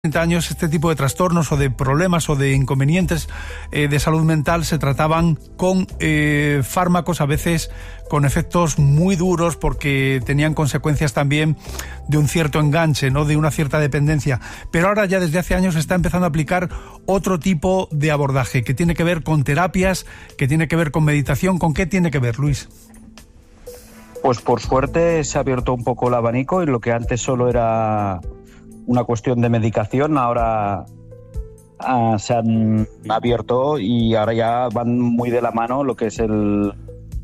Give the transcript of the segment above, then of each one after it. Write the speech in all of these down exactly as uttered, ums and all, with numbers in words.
años este tipo de trastornos o de problemas o de inconvenientes eh, de salud mental se trataban con eh, fármacos, a veces con efectos muy duros porque tenían consecuencias también de un cierto enganche, ¿no?, de una cierta dependencia. Pero ahora ya desde hace años se está empezando a aplicar otro tipo de abordaje que tiene que ver con terapias, que tiene que ver con meditación. ¿Con qué tiene que ver, Luis? Pues por suerte se ha abierto un poco el abanico y lo que antes solo era una cuestión de medicación, ahora ah, se han abierto y ahora ya van muy de la mano lo que es el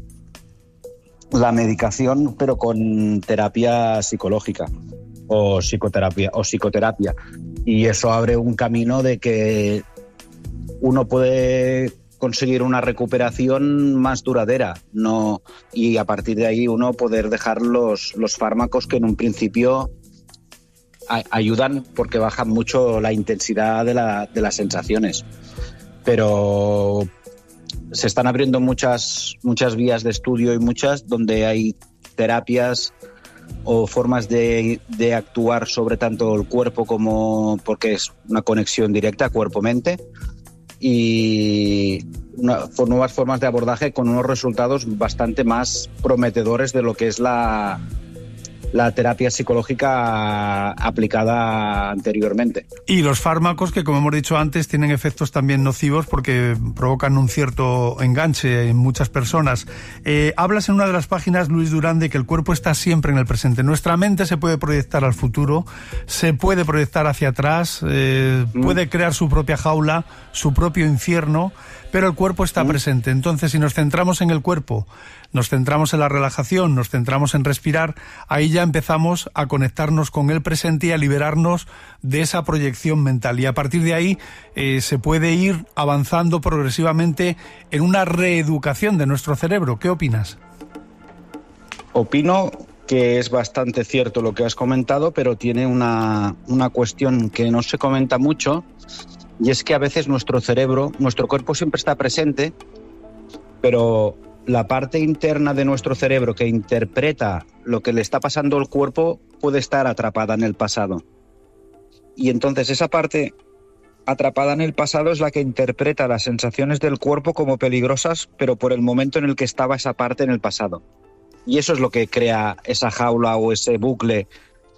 la medicación, pero con terapia psicológica o psicoterapia o psicoterapia. Y eso abre un camino de que uno puede conseguir una recuperación más duradera, no, y a partir de ahí uno poder dejar los, los fármacos que en un principio ayudan porque bajan mucho la intensidad de, la, de las sensaciones. Pero se están abriendo muchas, muchas vías de estudio y muchas donde hay terapias o formas de, de actuar sobre tanto el cuerpo como, porque es una conexión directa cuerpo-mente, y una, por nuevas formas de abordaje con unos resultados bastante más prometedores de lo que es la la terapia psicológica aplicada anteriormente. Y los fármacos que, como hemos dicho antes, tienen efectos también nocivos porque provocan un cierto enganche en muchas personas. Eh, hablas en una de las páginas, Luis Durán, de que el cuerpo está siempre en el presente. Nuestra mente se puede proyectar al futuro, se puede proyectar hacia atrás, eh, mm. puede crear su propia jaula, su propio infierno, pero el cuerpo está mm. presente. Entonces, si nos centramos en el cuerpo, nos centramos en la relajación, nos centramos en respirar, ahí ya empezamos a conectarnos con el presente y a liberarnos de esa proyección mental. Y a partir de ahí eh, se puede ir avanzando progresivamente en una reeducación de nuestro cerebro. ¿Qué opinas? Opino que es bastante cierto lo que has comentado, pero tiene una, una cuestión que no se comenta mucho, y es que a veces nuestro cerebro, nuestro cuerpo siempre está presente, pero la parte interna de nuestro cerebro que interpreta lo que le está pasando al cuerpo puede estar atrapada en el pasado. Y entonces esa parte atrapada en el pasado es la que interpreta las sensaciones del cuerpo como peligrosas, pero por el momento en el que estaba esa parte en el pasado. Y eso es lo que crea esa jaula o ese bucle.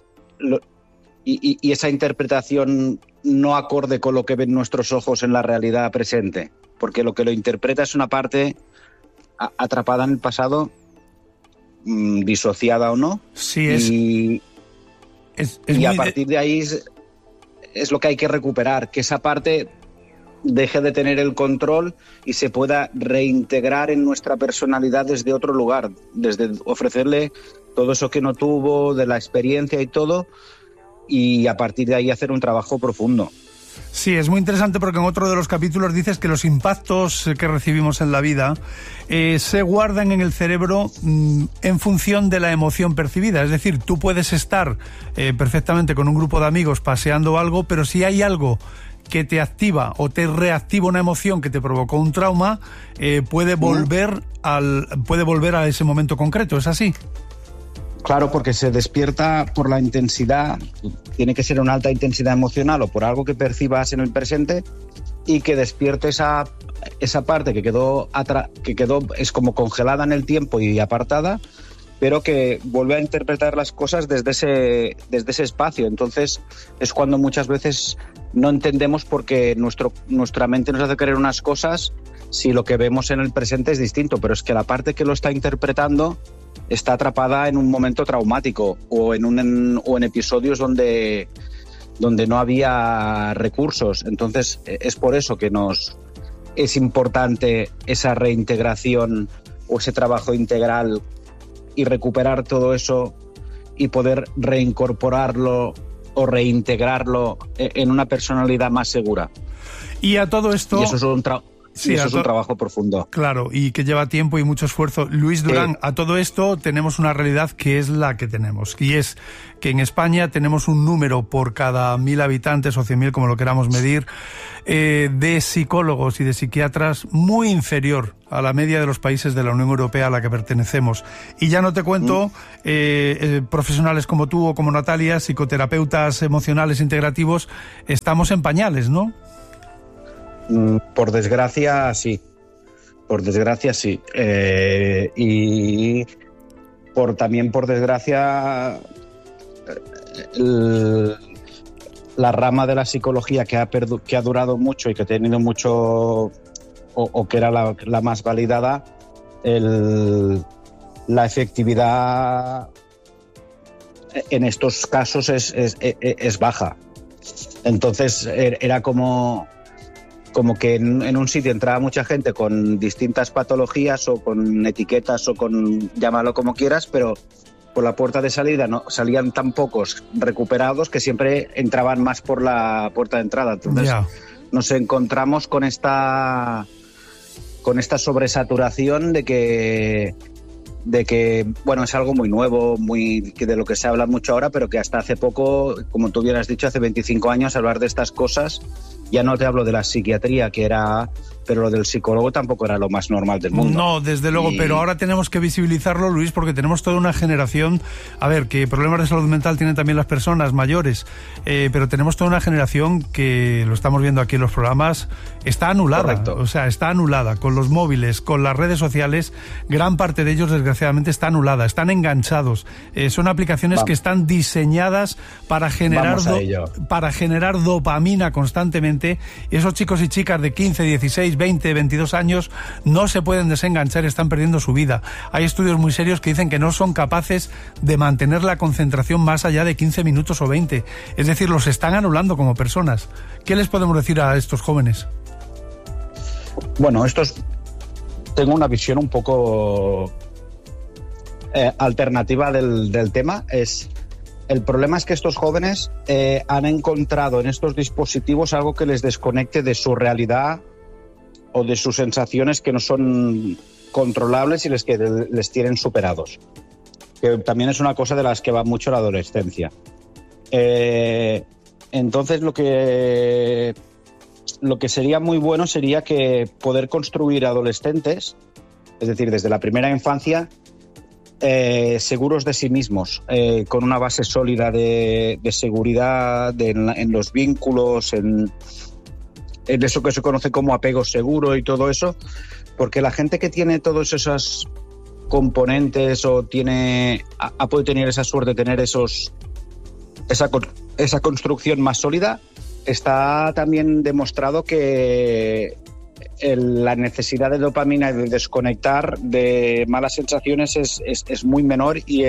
Y, y, y esa interpretación no acorde con lo que ven nuestros ojos en la realidad presente. Porque lo que lo interpreta es una parte atrapada en el pasado, mmm, disociada o no. Sí, es. Y, es, es y a muy partir de ahí es, es lo que hay que recuperar, que esa parte deje de tener el control y se pueda reintegrar en nuestra personalidad desde otro lugar, desde ofrecerle todo eso que no tuvo, de la experiencia y todo, y a partir de ahí hacer un trabajo profundo. Sí, es muy interesante porque en otro de los capítulos dices que los impactos que recibimos en la vida eh, se guardan en el cerebro mmm, en función de la emoción percibida. Es decir, tú puedes estar eh, perfectamente con un grupo de amigos paseando algo, pero si hay algo que te activa o te reactiva una emoción que te provocó un trauma, eh, puede volver al puede volver a ese momento concreto. ¿Es así? Claro, porque se despierta por la intensidad, tiene que ser una alta intensidad emocional o por algo que percibas en el presente y que despierte esa, esa parte que quedó, atra- que quedó, es como congelada en el tiempo y apartada, pero que vuelve a interpretar las cosas desde ese, desde ese espacio. Entonces es cuando muchas veces no entendemos por qué nuestro, nuestra mente nos hace creer unas cosas si lo que vemos en el presente es distinto, pero es que la parte que lo está interpretando está atrapada en un momento traumático o en, un, en, o en episodios donde, donde no había recursos. Entonces es por eso que nos es importante esa reintegración o ese trabajo integral y recuperar todo eso y poder reincorporarlo o reintegrarlo en una personalidad más segura. Y a todo esto... Y eso es un trabajo. Sí, y eso es un trabajo profundo. Claro, y que lleva tiempo y mucho esfuerzo. Luis Durán, sí. A todo esto tenemos una realidad que es la que tenemos, y es que en España tenemos un número por cada mil habitantes o cien mil, como lo queramos medir, eh, de psicólogos y de psiquiatras muy inferior a la media de los países de la Unión Europea a la que pertenecemos. Y ya no te cuento mm. eh, eh, profesionales como tú o como Natalia, psicoterapeutas emocionales integrativos, estamos en pañales, ¿no? Mm, por desgracia, sí. Por desgracia, sí. Eh, y por también, por desgracia, el, la rama de la psicología que ha, perdu, que ha durado mucho y que ha tenido mucho, o, o que era la, la más validada, el, la efectividad en estos casos es, es, es, es baja. Entonces era como... como que en, en un sitio entraba mucha gente con distintas patologías o con etiquetas o con, llámalo como quieras, pero por la puerta de salida no salían tan pocos recuperados que siempre entraban más por la puerta de entrada. Entonces yeah. nos encontramos con esta con esta sobresaturación de que de que bueno, es algo muy nuevo, muy de lo que se habla mucho ahora, pero que hasta hace poco, como tú bien has dicho, hace veinticinco años hablar de estas cosas, ya no te hablo de la psiquiatría, que era, pero lo del psicólogo tampoco era lo más normal del mundo. No, desde luego, y... pero ahora tenemos que visibilizarlo, Luis, porque tenemos toda una generación, a ver, que problemas de salud mental tienen también las personas mayores, eh, pero tenemos toda una generación que, lo estamos viendo aquí en los programas, está anulada. Correcto. O sea, está anulada con los móviles, con las redes sociales, gran parte de ellos desgraciadamente está anulada, están enganchados, eh, son aplicaciones Vamos. que están diseñadas para generar, do, para generar dopamina constantemente. Y esos chicos y chicas de quince, dieciséis, veinte, veintidós años no se pueden desenganchar, están perdiendo su vida. Hay estudios muy serios que dicen que no son capaces de mantener la concentración más allá de quince minutos o veinte. Es decir, los están anulando como personas. ¿Qué les podemos decir a estos jóvenes? Bueno, estos... tengo una visión un poco eh, alternativa del, del tema. Es... El problema es que estos jóvenes eh, han encontrado en estos dispositivos algo que les desconecte de su realidad o de sus sensaciones que no son controlables y les, que les tienen superados. Que también es una cosa de las que va mucho la adolescencia. Eh, entonces lo que, lo que sería muy bueno sería que poder construir adolescentes, es decir, desde la primera infancia, Eh, seguros de sí mismos, eh, con una base sólida de, de seguridad de, en, en los vínculos, en, en eso que se conoce como apego seguro y todo eso, porque la gente que tiene todos esos componentes o tiene ha, ha podido tener esa suerte de tener esos esa, esa construcción más sólida, está también demostrado que El, la necesidad de dopamina y de desconectar de malas sensaciones es, es, es muy menor y,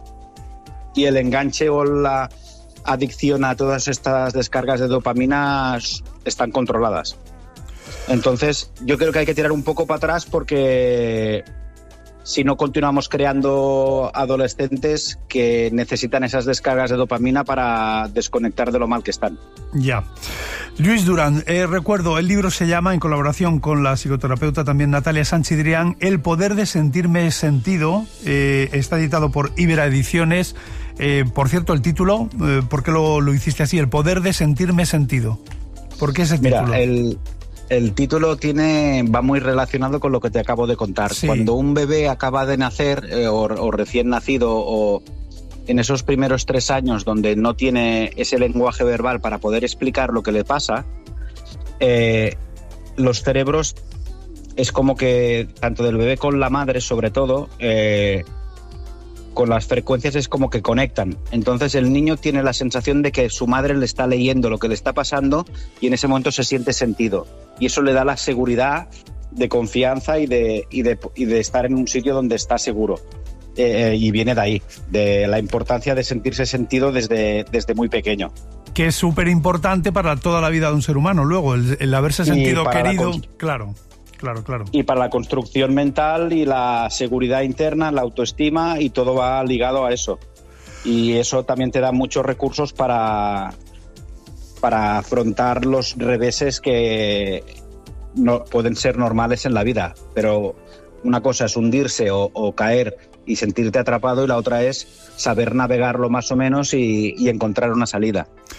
y el enganche o la adicción a todas estas descargas de dopamina están controladas. Entonces yo creo que hay que tirar un poco para atrás porque si no continuamos creando adolescentes que necesitan esas descargas de dopamina para desconectar de lo mal que están. Ya. Luis Durán, eh, recuerdo, el libro se llama, en colaboración con la psicoterapeuta también Natalia Sanchidrián, El poder de sentirme sentido, eh, está editado por Ibera Ediciones. Eh, por cierto, el título, eh, ¿por qué lo, lo hiciste así? El poder de sentirme sentido. ¿Por qué ese título? Mira, el... El título tiene va muy relacionado con lo que te acabo de contar. Sí. Cuando un bebé acaba de nacer eh, o, o recién nacido o en esos primeros tres años donde no tiene ese lenguaje verbal para poder explicar lo que le pasa, eh, los cerebros es como que tanto del bebé con la madre sobre todo, eh, con las frecuencias es como que conectan. Entonces el niño tiene la sensación de que su madre le está leyendo lo que le está pasando y en ese momento se siente sentido. Y eso le da la seguridad de confianza y de, y de, y de estar en un sitio donde está seguro. Eh, y viene de ahí, de la importancia de sentirse sentido desde, desde muy pequeño. Que es súper importante para toda la vida de un ser humano. Luego, el, el haberse sentido querido, claro. Claro, claro. Y para la construcción mental y la seguridad interna, la autoestima, y todo va ligado a eso. Y eso también te da muchos recursos para, para afrontar los reveses que no pueden ser normales en la vida. Pero una cosa es hundirse o, o caer y sentirte atrapado, y la otra es saber navegarlo más o menos y, y encontrar una salida.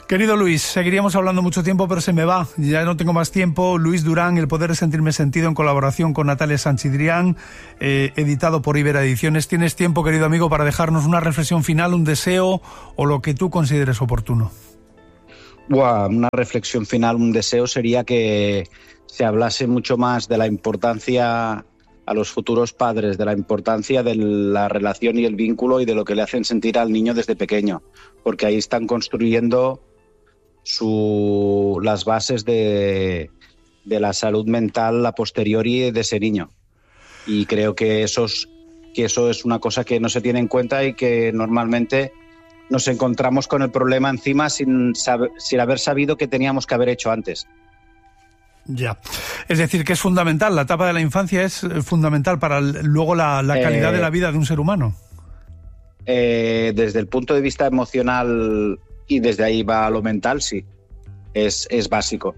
Querido Luis, seguiríamos hablando mucho tiempo, pero se me va, ya no tengo más tiempo. Luis Durán, El poder de sentirme sentido, en colaboración con Natalia Sanchidrián, eh, editado por Ibera Ediciones. ¿Tienes tiempo, querido amigo, para dejarnos una reflexión final, un deseo o lo que tú consideres oportuno? Buah, una reflexión final, un deseo sería que se hablase mucho más de la importancia a los futuros padres, de la importancia de la relación y el vínculo y de lo que le hacen sentir al niño desde pequeño, porque ahí están construyendo su, las bases de, de la salud mental a posteriori de ese niño. Y creo que eso, es, que eso es una cosa que no se tiene en cuenta y que normalmente nos encontramos con el problema encima sin, saber, sin haber sabido qué teníamos que haber hecho antes. Ya, es decir, que es fundamental, la etapa de la infancia es fundamental para el, luego la, la calidad eh, de la vida de un ser humano. Eh, desde el punto de vista emocional y desde ahí va a lo mental, sí, es, es básico.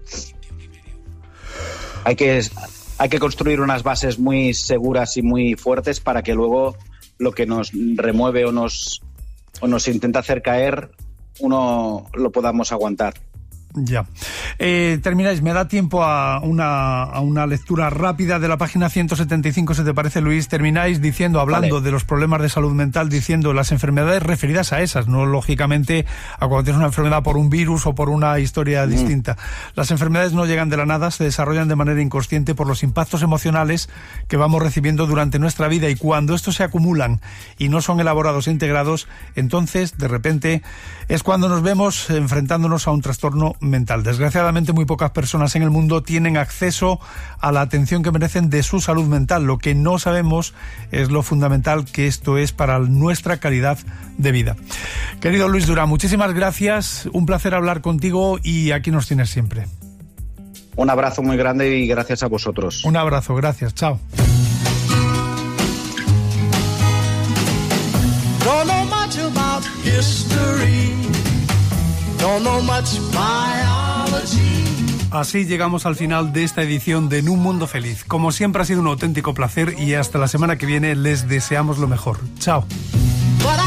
Hay que, hay que construir unas bases muy seguras y muy fuertes para que luego lo que nos remueve o nos, o nos intenta hacer caer, uno lo podamos aguantar. Ya. Eh, termináis, me da tiempo a una, a una lectura rápida de la página ciento setenta y cinco, ¿se te parece, Luis? Termináis diciendo, hablando vale. de los problemas de salud mental, diciendo las enfermedades referidas a esas, no lógicamente a cuando tienes una enfermedad por un virus o por una historia mm. distinta. Las enfermedades no llegan de la nada, se desarrollan de manera inconsciente por los impactos emocionales que vamos recibiendo durante nuestra vida, y cuando estos se acumulan y no son elaborados e integrados, entonces, de repente, es cuando nos vemos enfrentándonos a un trastorno mental. Desgraciadamente, muy pocas personas en el mundo tienen acceso a la atención que merecen de su salud mental. Lo que no sabemos es lo fundamental que esto es para nuestra calidad de vida. Querido Luis Durán, muchísimas gracias, un placer hablar contigo y aquí nos tienes siempre. Un abrazo muy grande y gracias a vosotros. Un abrazo, gracias, chao. Don't know much about history. Don't know much biology. Así llegamos al final de esta edición de En un mundo feliz. Como siempre, ha sido un auténtico placer y hasta la semana que viene les deseamos lo mejor. Chao.